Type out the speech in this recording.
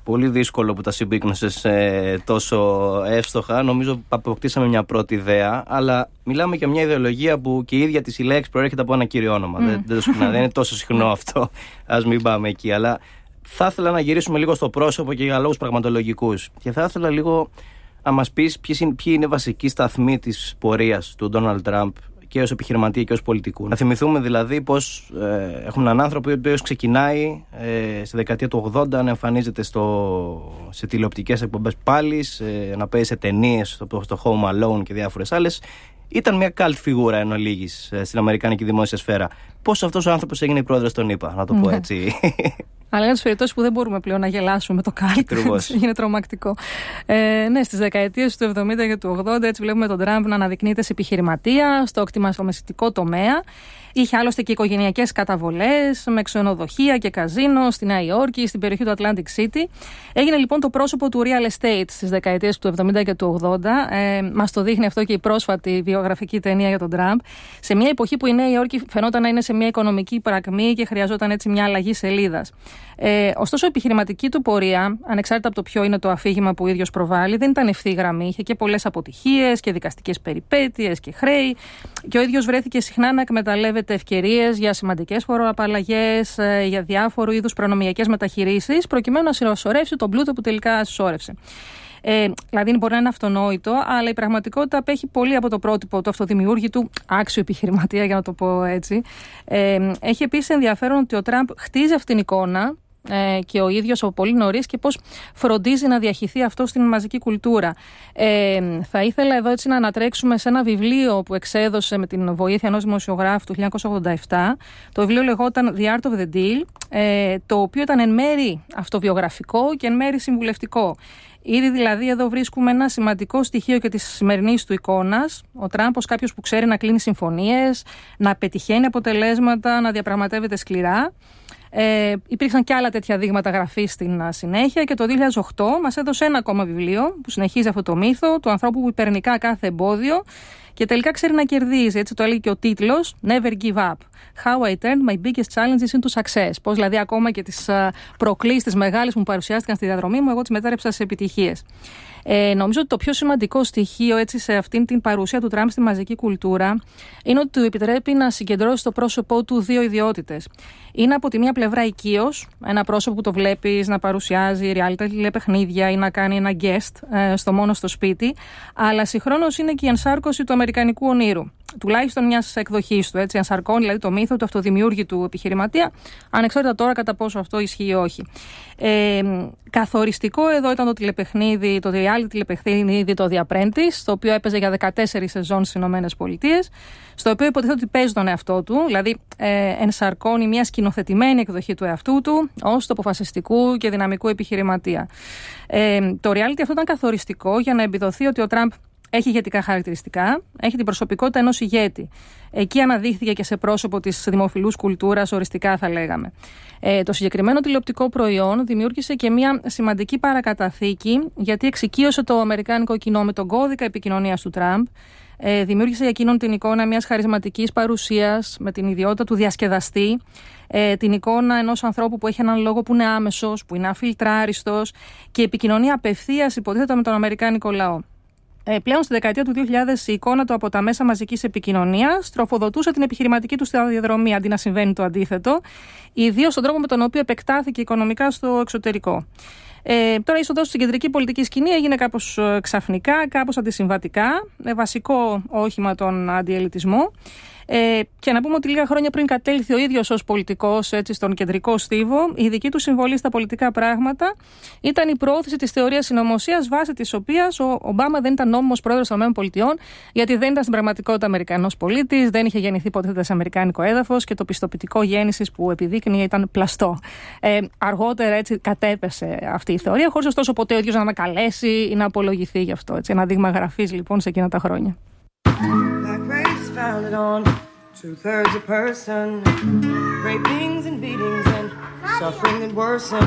πολύ δύσκολο που τα συμπίκνωσες τόσο εύστοχα. Νομίζω αποκτήσαμε μια πρώτη ιδέα, αλλά μιλάμε για μια ιδεολογία που και η ίδια της η λέξη προέρχεται από ένα κύριο όνομα. Δεν είναι τόσο συχνό αυτό. Ας μην πάμε εκεί. Αλλά θα ήθελα να γυρίσουμε λίγο στο πρόσωπο και για λόγους πραγματολογικούς. Και θα ήθελα λίγο να μας πεις ποιοι είναι οι βασικοί σταθμοί της πορείας του Ντόναλντ Τραμπ και ως επιχειρηματία και ως πολιτικού. Να θυμηθούμε δηλαδή πως έχουμε έναν άνθρωπο ο οποίος ξεκινάει στη δεκαετία του 80 να εμφανίζεται σε τηλεοπτικές εκπομπές πάλι, να παίζει σε ταινίες στο Home Alone και διάφορες άλλες. Ήταν μια cult φιγούρα εν ολίγης στην αμερικάνικη δημόσια σφαίρα. Πώς αυτός ο άνθρωπος έγινε πρόεδρος των ΗΠΑ, να το πω έτσι. Αλλά είναι τις περιπτώσεις που δεν μπορούμε πλέον να γελάσουμε με το cult. Είναι τρομακτικό. Ναι, στις δεκαετίες του 70 και του 80 έτσι βλέπουμε τον Τραμπ να αναδεικνύεται σε επιχειρηματία, στο κτηματομεσητικό τομέα. Είχε άλλωστε και οικογενειακές καταβολές με ξενοδοχεία και καζίνο στη Νέα Υόρκη, στην περιοχή του Atlantic City. Έγινε λοιπόν το πρόσωπο του real estate στις δεκαετίες του 70 και του 80. Μας το δείχνει αυτό και η πρόσφατη βιογραφική ταινία για τον Τραμπ. Σε μια εποχή που η Νέα Υόρκη φαινόταν να είναι σε μια οικονομική παρακμή και χρειαζόταν έτσι μια αλλαγή σελίδας. Ωστόσο, η επιχειρηματική του πορεία, ανεξάρτητα από το ποιο είναι το αφήγημα που ο ίδιος προβάλλει, δεν ήταν ευθύ γραμμή. Είχε και πολλές αποτυχίες και δικαστικές περιπέτειες και χρέη. Και ο ίδιος βρέθηκε συχνά να εκμεταλλεύεται ευκαιρίες για σημαντικές φοροαπαλλαγές, για διάφορου είδους προνομιακές μεταχειρήσεις, προκειμένου να συσσωρεύσει τον πλούτο που τελικά συσσώρευσε. Δηλαδή, μπορεί να είναι αυτονόητο, αλλά η πραγματικότητα απέχει πολύ από το πρότυπο του αυτοδημιούργητου άξιο επιχειρηματία, για να το πω έτσι. Έχει επίσης ενδιαφέρον ότι ο Τραμπ χτίζει αυτήν την εικόνα και ο ίδιος από πολύ νωρίς και πώς φροντίζει να διαχυθεί αυτό στην μαζική κουλτούρα. Θα ήθελα εδώ έτσι να ανατρέξουμε σε ένα βιβλίο που εξέδωσε με την βοήθεια ενός δημοσιογράφου του 1987. Το βιβλίο λεγόταν The Art of the Deal, το οποίο ήταν εν μέρη αυτοβιογραφικό και εν μέρη συμβουλευτικό. Ήδη δηλαδή εδώ βρίσκουμε ένα σημαντικό στοιχείο και της σημερινής του εικόνας. Ο Τραμπ ως κάποιος που ξέρει να κλείνει συμφωνίες, να πετυχαίνει αποτελέσματα, να διαπραγματεύεται σκληρά. Υπήρξαν και άλλα τέτοια δείγματα γραφής στην συνέχεια και το 2008 μας έδωσε ένα ακόμα βιβλίο που συνεχίζει αυτό το μύθο του ανθρώπου που υπερνικά κάθε εμπόδιο και τελικά ξέρει να κερδίζει. Έτσι το έλεγε και ο τίτλος Never Give Up. How I Turned My Biggest Challenges into Success. Πώς δηλαδή ακόμα και τις προκλήσεις τις μεγάλες που μου παρουσιάστηκαν στη διαδρομή μου, εγώ τις μετάρρεψα σε επιτυχίες. Νομίζω ότι το πιο σημαντικό στοιχείο έτσι, σε αυτήν την παρουσία του Τραμπ στη μαζική κουλτούρα είναι ότι του επιτρέπει να συγκεντρώσει στο πρόσωπό του δύο ιδιότητες. Είναι από τη μία πλευρά οικείος, ένα πρόσωπο που το βλέπεις να παρουσιάζει reality παιχνίδια ή να κάνει ένα guest στο μόνο στο σπίτι, αλλά συγχρόνως είναι και η ενσάρκωση του αμερικανικού ονείρου. Τουλάχιστον μιας εκδοχής του, έτσι, ενσαρκώνει δηλαδή το μύθο του αυτοδημιούργητου επιχειρηματία, ανεξάρτητα τώρα κατά πόσο αυτό ισχύει ή όχι. Καθοριστικό εδώ ήταν το τηλεπαιχνίδι, το reality τηλεπαιχνίδι, το The Apprentice, το οποίο έπαιζε για 14 σεζόν στις ΗΠΑ, στο οποίο υποτίθεται ότι παίζει τον εαυτό του, δηλαδή ενσαρκώνει μια σκηνοθετημένη εκδοχή του εαυτού του ως του αποφασιστικού και δυναμικού επιχειρηματία. Το reality αυτό ήταν καθοριστικό για να εμπειδωθεί ότι ο Τραμπ έχει ηγετικά χαρακτηριστικά, έχει την προσωπικότητα ενός ηγέτη. Εκεί αναδείχθηκε και σε πρόσωπο της δημοφιλούς κουλτούρας, οριστικά θα λέγαμε. Το συγκεκριμένο τηλεοπτικό προϊόν δημιούργησε και μια σημαντική παρακαταθήκη, γιατί εξοικείωσε το αμερικάνικο κοινό με τον κώδικα επικοινωνίας του Τραμπ. Δημιούργησε για εκείνον την εικόνα μιας χαρισματικής παρουσίας, με την ιδιότητα του διασκεδαστή, την εικόνα ενός ανθρώπου που έχει έναν λόγο που είναι άμεσος, που είναι αφιλτράριστος και επικοινωνεί απευθείας, υποτίθεται, με τον αμερικάνικο λαό. Πλέον στη δεκαετία του 2000 η εικόνα του από τα μέσα μαζικής επικοινωνίας τροφοδοτούσε την επιχειρηματική του σταδιοδρομία, αντί να συμβαίνει το αντίθετο, ιδίως στον τρόπο με τον οποίο επεκτάθηκε οικονομικά στο εξωτερικό. Τώρα η είσοδος στην κεντρική πολιτική σκηνή έγινε κάπως ξαφνικά, κάπως αντισυμβατικά, βασικό όχημα τον αντιελιτισμό. Και να πούμε ότι λίγα χρόνια πριν κατέλθει ο ίδιος ως πολιτικός έτσι, στον κεντρικό στίβο, η δική του συμβολή στα πολιτικά πράγματα ήταν η προώθηση της θεωρίας συνωμοσίας, βάσει της οποίας ο Ομπάμα δεν ήταν νόμιμος πρόεδρος των ΗΠΑ, γιατί δεν ήταν στην πραγματικότητα Αμερικανός πολίτης, δεν είχε γεννηθεί ποτέ σε αμερικάνικο έδαφος και το πιστοποιητικό γέννησης που επιδείκνυε ήταν πλαστό. Αργότερα έτσι κατέπεσε αυτή η θεωρία, χωρίς ωστόσο ποτέ ο ίδιος να ανακαλέσει ή να απολογηθεί γι' αυτό. Έτσι, ένα δείγμα γραφής λοιπόν σε εκείνα τα χρόνια. Founded on 2/3 a person, rapings and beatings and suffering that worsen.